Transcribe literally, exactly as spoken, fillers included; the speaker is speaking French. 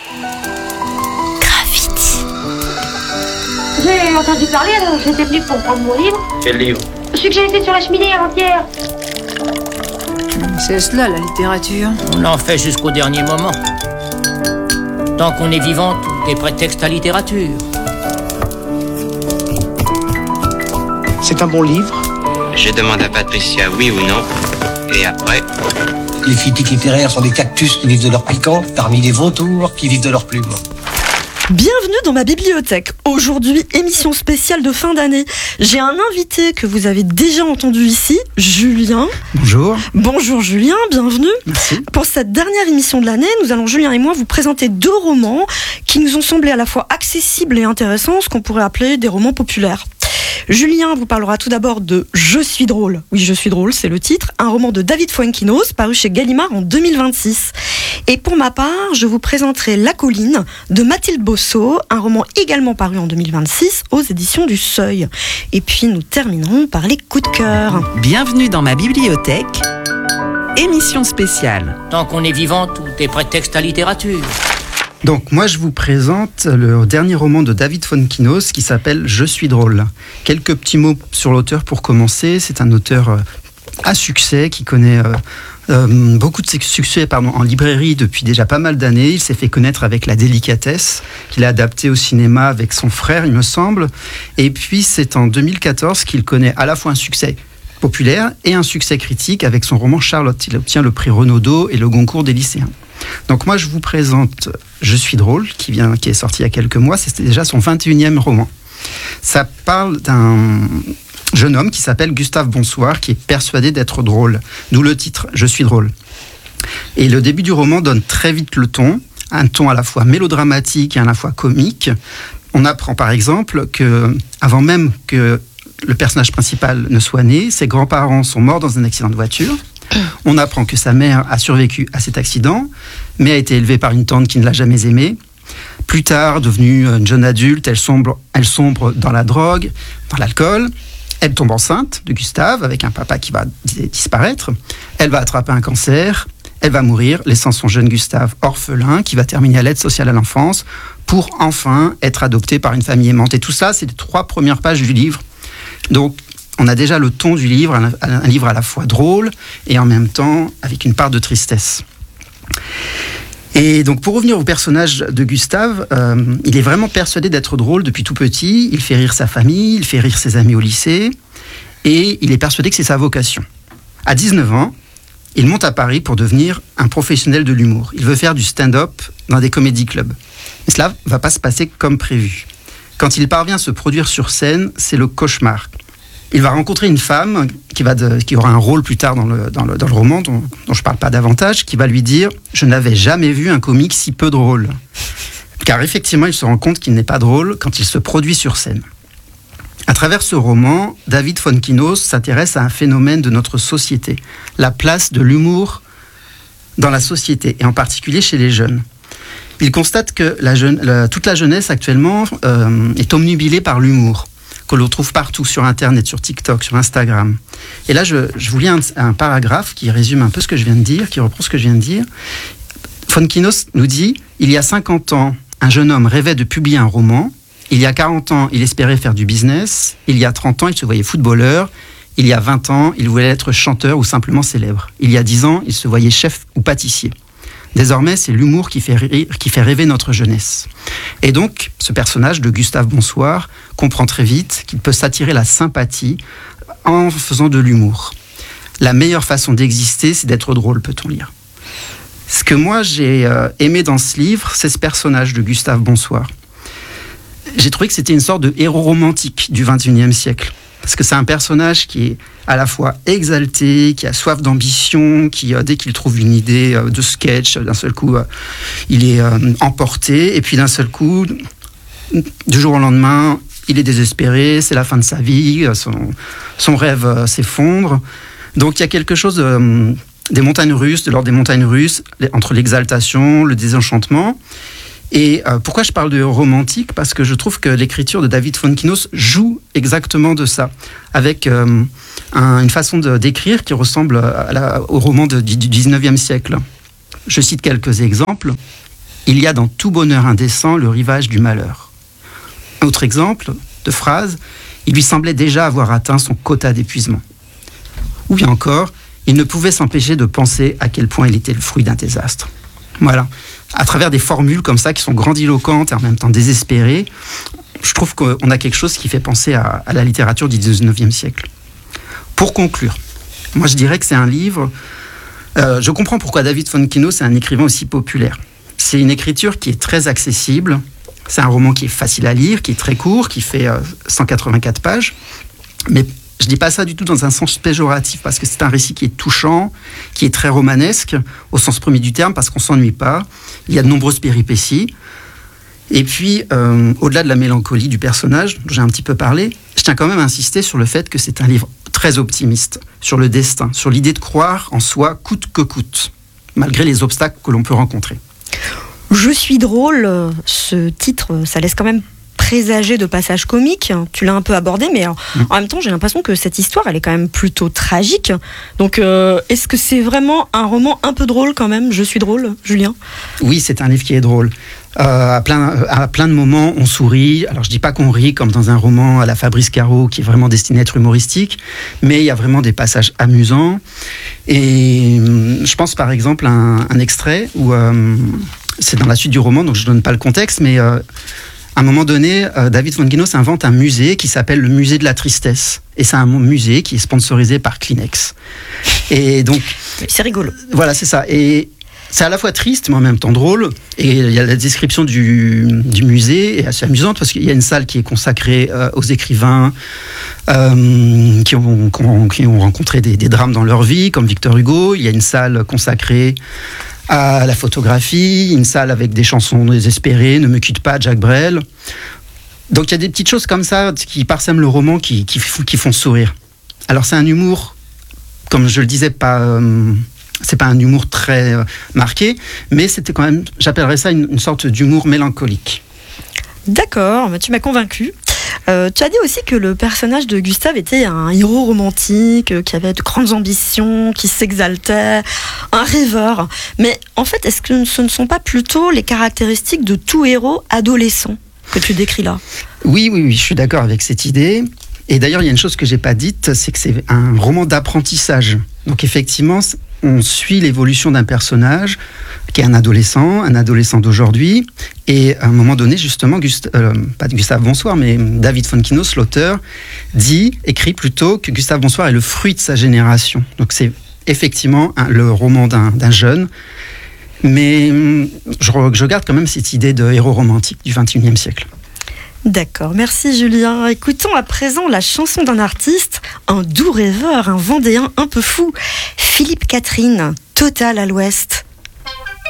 Graffiti. J'ai entendu parler, alors j'étais venu pour prendre mon livre. Quel livre? Celui que j'ai laissé sur la cheminée avant-hier. C'est cela la littérature. On en fait jusqu'au dernier moment. Tant qu'on est vivant, tout est prétexte à littérature. C'est un bon livre. Je demande à Patricia oui ou non, et après... Les critiques littéraires sont des cactus qui vivent de leur piquant, parmi les vautours qui vivent de leurs plumes. Bienvenue dans ma bibliothèque. Aujourd'hui, émission spéciale de fin d'année. J'ai un invité que vous avez déjà entendu ici, Julien. Bonjour. Bonjour Julien, bienvenue. Merci. Pour cette dernière émission de l'année, nous allons, Julien et moi, vous présenter deux romans qui nous ont semblé à la fois accessibles et intéressants, ce qu'on pourrait appeler des romans populaires. Julien vous parlera tout d'abord de Je suis drôle. Oui, Je suis drôle, c'est le titre. Un roman de David Fuenquinos, paru chez Gallimard en deux mille vingt-six. Et pour ma part, je vous présenterai La Colline de Mathilde Bosso, un roman également paru en deux mille vingt-six aux éditions du Seuil. Et puis nous terminerons par les coups de cœur. Bienvenue dans ma bibliothèque. Émission spéciale. Tant qu'on est vivant, tout est prétexte à littérature. Donc moi je vous présente le dernier roman de David Fuenquinos qui s'appelle Je suis drôle. Quelques petits mots sur l'auteur pour commencer. C'est un auteur à succès qui connaît euh, euh, beaucoup de succès pardon, en librairie depuis déjà pas mal d'années. Il s'est fait connaître avec La Délicatesse qu'il a adapté au cinéma avec son frère il me semble. Et puis c'est en deux mille quatorze qu'il connaît à la fois un succès populaire et un succès critique avec son roman Charlotte. Il obtient le prix Renaudot et le Goncourt des lycéens. Donc moi je vous présente Je suis drôle qui, vient, qui est sorti il y a quelques mois, c'était déjà son vingt et unième roman. Ça parle d'un jeune homme qui s'appelle Gustave Bonsoir qui est persuadé d'être drôle, d'où le titre Je suis drôle. Et le début du roman donne très vite le ton, un ton à la fois mélodramatique et à la fois comique. On apprend par exemple que avant même que le personnage principal ne soit né, ses grands-parents sont morts dans un accident de voiture. On apprend que sa mère a survécu à cet accident, mais a été élevée par une tante qui ne l'a jamais aimée. Plus tard, devenue une jeune adulte, elle sombre, elle sombre dans la drogue, dans l'alcool. Elle tombe enceinte de Gustave, avec un papa qui va disparaître. Elle va attraper un cancer. Elle va mourir, laissant son jeune Gustave orphelin, qui va terminer à l'aide sociale à l'enfance, pour enfin être adopté par une famille aimante. Et tout ça, c'est les trois premières pages du livre. Donc, on a déjà le ton du livre, un, un livre à la fois drôle et en même temps avec une part de tristesse. Et donc pour revenir au personnage de Gustave, euh, il est vraiment persuadé d'être drôle depuis tout petit. Il fait rire sa famille, il fait rire ses amis au lycée et il est persuadé que c'est sa vocation. À dix-neuf ans, il monte à Paris pour devenir un professionnel de l'humour. Il veut faire du stand-up dans des comédie clubs. Mais cela ne va pas se passer comme prévu. Quand il parvient à se produire sur scène, c'est le cauchemar. Il va rencontrer une femme qui, va de, qui aura un rôle plus tard dans le, dans le, dans le roman, dont, dont je ne parle pas davantage, qui va lui dire « Je n'avais jamais vu un comique si peu drôle ». Car effectivement, il se rend compte qu'il n'est pas drôle quand il se produit sur scène. À travers ce roman, David Fuenquinos s'intéresse à un phénomène de notre société, la place de l'humour dans la société, et en particulier chez les jeunes. Il constate que la jeune, la, toute la jeunesse actuellement euh, est omnubilée par l'humour, que l'on trouve partout, sur Internet, sur TikTok, sur Instagram. Et là, je, je vous lis un, un paragraphe qui résume un peu ce que je viens de dire, qui reprend ce que je viens de dire. Fuenquinos nous dit « Il y a cinquante ans, un jeune homme rêvait de publier un roman. Il y a quarante ans, il espérait faire du business. Il y a trente ans, il se voyait footballeur. Il y a vingt ans, il voulait être chanteur ou simplement célèbre. Il y a dix ans, il se voyait chef ou pâtissier. Désormais, c'est l'humour qui fait, rire, qui fait rêver notre jeunesse. » Et donc, ce personnage de Gustave Bonsoir comprend très vite qu'il peut s'attirer la sympathie en faisant de l'humour. La meilleure façon d'exister, c'est d'être drôle, peut-on lire. Ce que moi, j'ai euh, aimé dans ce livre, c'est ce personnage de Gustave Bonsoir. J'ai trouvé que c'était une sorte de héros romantique du vingt et unième siècle. Parce que c'est un personnage qui est à la fois exalté, qui a soif d'ambition, qui, euh, dès qu'il trouve une idée euh, de sketch, d'un seul coup, euh, il est euh, emporté. Et puis d'un seul coup, du jour au lendemain, il est désespéré, c'est la fin de sa vie, euh, son, son rêve euh, s'effondre. Donc il y a quelque chose euh, des montagnes russes, de l'ordre des montagnes russes, entre l'exaltation, le désenchantement. Et euh, pourquoi je parle de romantique ? Parce que je trouve que l'écriture de David Fuenquinos joue exactement de ça, avec euh, un, une façon de, d'écrire qui ressemble à la, au roman de, du dix-neuvième siècle. Je cite quelques exemples. Il y a dans tout bonheur indécent le rivage du malheur. Autre exemple de phrase, il lui semblait déjà avoir atteint son quota d'épuisement. Ou bien encore, il ne pouvait s'empêcher de penser à quel point il était le fruit d'un désastre. Voilà. À travers des formules comme ça qui sont grandiloquentes et en même temps désespérées, je trouve qu'on a quelque chose qui fait penser à, à la littérature du dix-neuvième siècle. Pour conclure, moi je dirais que c'est un livre... Euh, je comprends pourquoi David Fontkinos est un écrivain aussi populaire. C'est une écriture qui est très accessible. C'est un roman qui est facile à lire, qui est très court, qui fait euh, cent quatre-vingt-quatre pages. Mais je ne dis pas ça du tout dans un sens péjoratif, parce que c'est un récit qui est touchant, qui est très romanesque, au sens premier du terme, parce qu'on ne s'ennuie pas. Il y a de nombreuses péripéties. Et puis, euh, au-delà de la mélancolie du personnage, dont j'ai un petit peu parlé, je tiens quand même à insister sur le fait que c'est un livre très optimiste, sur le destin, sur l'idée de croire en soi coûte que coûte, malgré les obstacles que l'on peut rencontrer. Je suis drôle, ce titre, ça laisse quand même présager de passages comiques. Tu l'as un peu abordé, mais en, mmh. en même temps, j'ai l'impression que cette histoire, elle est quand même plutôt tragique. Donc, euh, est-ce que c'est vraiment un roman un peu drôle quand même ? Je suis drôle, Julien ? Oui, c'est un livre qui est drôle. Euh, à, plein, à plein de moments, on sourit. Alors, je dis pas qu'on rit comme dans un roman à la Fabrice Caro qui est vraiment destiné à être humoristique, mais il y a vraiment des passages amusants. Et je pense par exemple à un, un extrait où euh, c'est dans la suite du roman, donc je donne pas le contexte, mais euh, à un moment donné, euh, David Fontkinos invente un musée qui s'appelle le musée de la tristesse. Et c'est un musée qui est sponsorisé par Kleenex. Et donc, c'est rigolo. Voilà, c'est ça. Et c'est à la fois triste, mais en même temps drôle. Et il y a la description du, du musée, est assez amusante, parce qu'il y a une salle qui est consacrée euh, aux écrivains euh, qui, ont, qui, ont, qui ont rencontré des, des drames dans leur vie, comme Victor Hugo. Il y a une salle consacrée à la photographie, une salle avec des chansons désespérées, Ne me quitte pas, Jacques Brel. Donc il y a des petites choses comme ça qui parsèment le roman, qui, qui, qui font sourire. Alors c'est un humour, comme je le disais, pas... Euh, c'est pas un humour très euh, marqué, mais c'était quand même, j'appellerais ça une, une sorte d'humour mélancolique. D'accord, tu m'as convaincu. Euh, tu as dit aussi que le personnage de Gustave était un héros romantique, euh, qui avait de grandes ambitions, qui s'exaltait, un rêveur. Mais en fait, est-ce que ce ne sont pas plutôt les caractéristiques de tout héros adolescent que tu décris là ? Oui, oui, oui, je suis d'accord avec cette idée. Et d'ailleurs, il y a une chose que j'ai pas dite, c'est que c'est un roman d'apprentissage. Donc effectivement, on suit l'évolution d'un personnage qui est un adolescent, un adolescent d'aujourd'hui. Et à un moment donné, justement, Gust- euh, pas Gustave Bonsoir, mais David Fontkinos, l'auteur, dit, écrit plutôt que Gustave Bonsoir est le fruit de sa génération. Donc c'est effectivement un, le roman d'un, d'un jeune. Mais je, je garde quand même cette idée de héros romantique du vingt et unième siècle. D'accord, merci Julien. Écoutons à présent la chanson d'un artiste, un doux rêveur, un Vendéen un peu fou, Philippe Catherine, Total à l'Ouest.